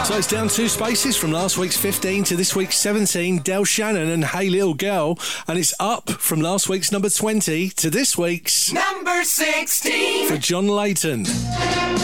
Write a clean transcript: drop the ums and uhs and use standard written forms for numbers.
So it's down 2 spaces from last week's 15 to this week's 17, Del Shannon and Hey Little Girl, and it's up from last week's number 20 to this week's number 16 for John Layton.